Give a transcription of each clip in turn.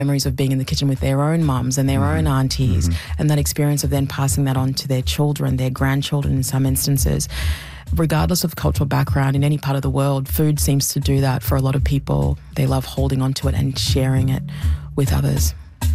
memories of being in the kitchen with their own mums and their own aunties, and that experience of then passing that on to their children, their grandchildren in some instances. Regardless of cultural background in any part of the world, food seems to do that for a lot of people. They love holding on to it and sharing it with others.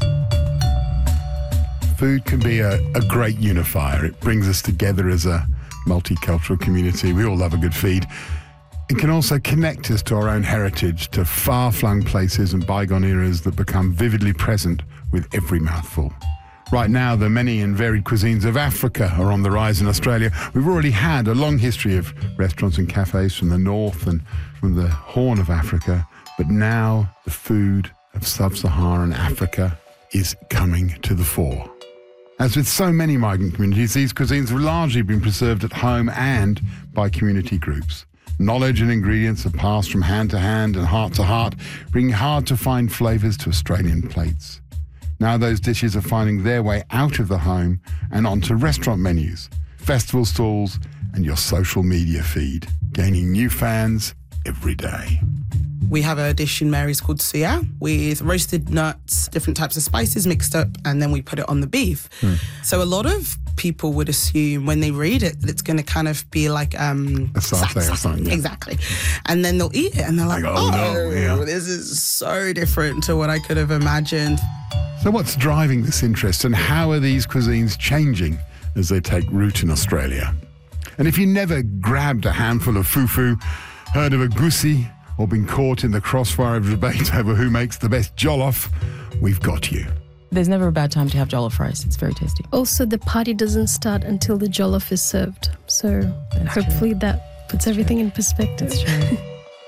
Food can be a great unifier. It brings us together as a multicultural community. We all love a good feed. It can also connect us to our own heritage, to far-flung places and bygone eras that become vividly present with every mouthful. Right now, the many and varied cuisines of Africa are on the rise in Australia. We've already had a long history of restaurants and cafes from the north and from the Horn of Africa, but now the food of sub-Saharan Africa is coming to the fore. As with so many migrant communities, these cuisines have largely been preserved at home and by community groups. Knowledge and ingredients are passed from hand to hand and heart to heart, bringing hard-to-find flavours to Australian plates. Now those dishes are finding their way out of the home and onto restaurant menus, festival stalls and your social media feed, gaining new fans every day. We have a dish in Mary's called suya with roasted nuts, different types of spices mixed up, and then we put it on the beef. So a lot of people would assume when they read it that it's going to kind of be like a satay or something. Yeah. Exactly. And then they'll eat it and they're like, no, this is so different to what I could have imagined. So what's driving this interest and how are these cuisines changing as they take root in Australia? And if you never grabbed a handful of fufu, heard of a goosey, or been caught in the crossfire of debate over who makes the best jollof, we've got you. There's never a bad time to have jollof rice. It's very tasty. Also, the party doesn't start until the jollof is served. So hopefully that puts everything in perspective. That's true.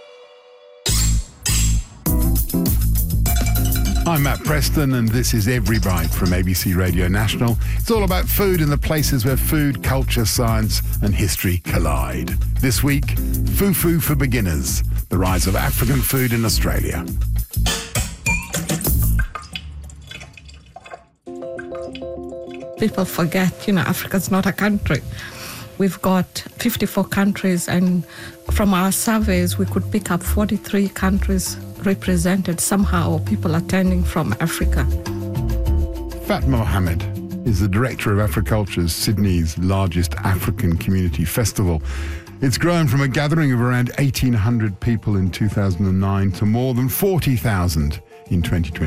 I'm Matt Preston and this is Every Bite from ABC Radio National. It's all about food and the places where food, culture, science and history collide. This week, Fufu for Beginners, the rise of African food in Australia. People forget, Africa's not a country. We've got 54 countries, and from our surveys, we could pick up 43 countries represented somehow, people attending from Africa. Fatma Mohammed is the director of Africulture's Sydney's largest African community festival. It's grown from a gathering of around 1,800 people in 2009 to more than 40,000 in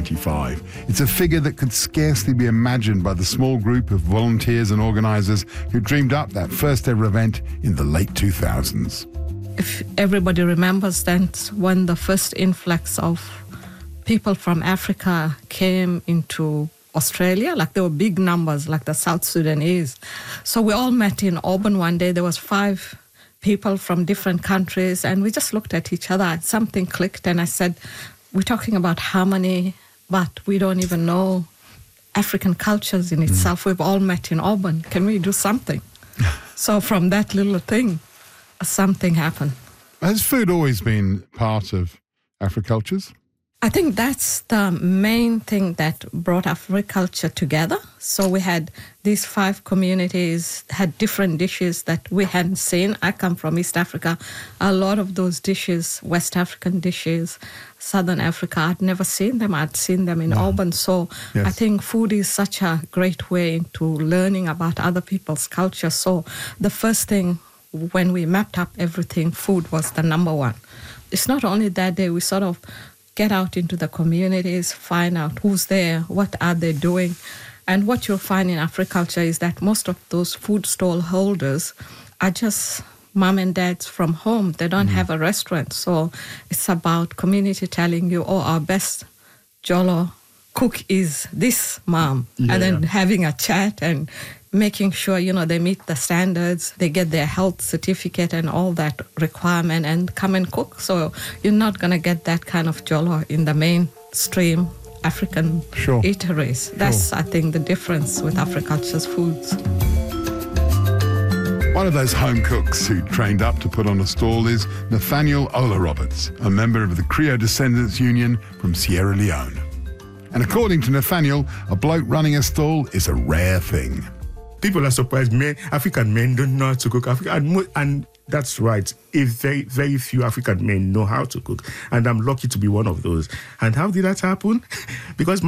2025. It's a figure that could scarcely be imagined by the small group of volunteers and organisers who dreamed up that first ever event in the late 2000s. If everybody remembers, that's when the first influx of people from Africa came into Australia. Like there were big numbers, like the South Sudanese. So we all met in Auburn one day. There was 5 people from different countries, and we just looked at each other. Something clicked, and I said, we're talking about harmony, but we don't even know African cultures in itself. We've all met in Auburn. Can we do something? So from that little thing, something happened. Has food always been part of Africultures? I think that's the main thing that brought Africulture together. So we had these 5 communities, had different dishes that we hadn't seen. I come from East Africa. A lot of those dishes, West African dishes, Southern Africa, I'd never seen them. I'd seen them in Auburn. So I think food is such a great way into learning about other people's culture. So the first thing when we mapped up everything, food was the number one. It's not only that day, we sort of get out into the communities, find out who's there, what are they doing. And what you'll find in Africulture is that most of those food stall holders are just mom and dads from home. They don't have a restaurant. So it's about community telling you, our best Jollo cook is this mom. Yeah. And then having a chat and making sure, they meet the standards, they get their health certificate and all that requirement and come and cook. So you're not going to get that kind of Jollo in the mainstream African eateries. That's, I think, the difference with Africulture's foods. One of those home cooks who trained up to put on a stall is Nathaniel Ola Roberts, a member of the Creole Descendants Union from Sierra Leone. And according to Nathaniel, a bloke running a stall is a rare thing. People are surprised. African men don't know how to cook. And that's right. Very, very few African men know how to cook. And I'm lucky to be one of those. And how did that happen? Because